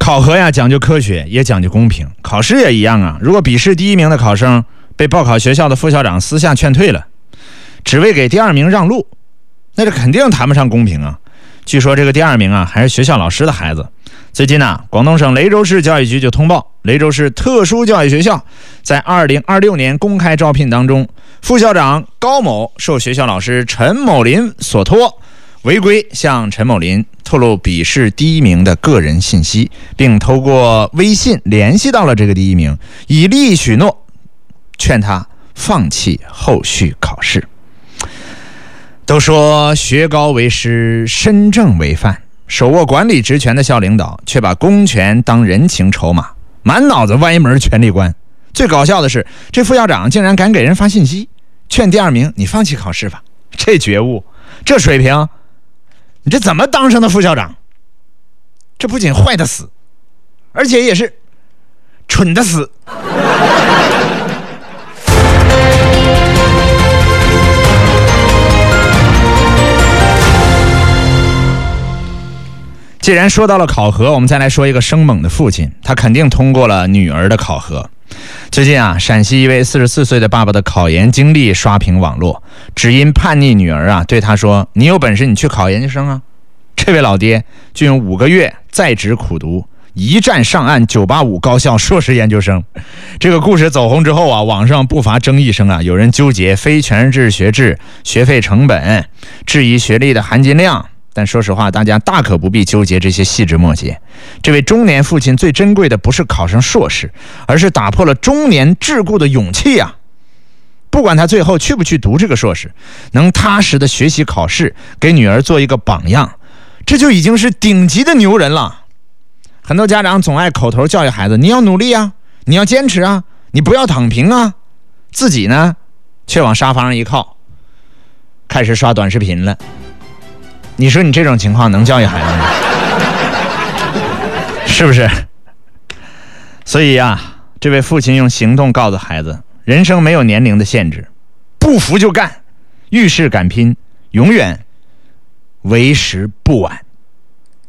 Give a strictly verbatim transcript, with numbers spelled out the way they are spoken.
考核呀，讲究科学，也讲究公平。考试也一样啊。如果笔试第一名的考生被报考学校的副校长私下劝退了，只为给第二名让路，那这肯定谈不上公平啊。据说这个第二名啊，还是学校老师的孩子。最近啊，广东省雷州市教育局就通报，雷州市特殊教育学校在二零二六年公开招聘当中，副校长高某受学校老师陈某林所托，违规向陈某林透露笔试第一名的个人信息，并透过微信联系到了这个第一名，以利益许诺，劝他放弃后续考试。都说学高为师，身正为范，手握管理职权的校领导却把公权当人情筹码，满脑子歪门权力观。最搞笑的是，这副校长竟然敢给人发信息，劝第二名你放弃考试吧。这觉悟，这水平，你这怎么当上的副校长？这不仅坏得死，而且也是蠢得死。既然说到了考核，我们再来说一个生猛的父亲，他肯定通过了女儿的考核。最近啊，陕西一位四十四岁的爸爸的考研经历刷屏网络，只因叛逆女儿啊对他说：“你有本事你去考研究生啊！”这位老爹就用五个月在职苦读，一战上岸九八五高校硕士研究生。这个故事走红之后啊，网上不乏争议声啊，有人纠结非全日制学制、学费成本，质疑学历的含金量。但说实话，大家大可不必纠结这些细枝末节。这位中年父亲最珍贵的不是考上硕士，而是打破了中年桎梏的勇气啊！不管他最后去不去读这个硕士，能踏实的学习考试，给女儿做一个榜样，这就已经是顶级的牛人了。很多家长总爱口头教育孩子，你要努力啊，你要坚持啊，你不要躺平啊，自己呢却往沙发上一靠，开始刷短视频了。你说你这种情况能教育孩子吗？是不是？所以啊，这位父亲用行动告诉孩子，人生没有年龄的限制，不服就干，遇事敢拼，永远为时不晚。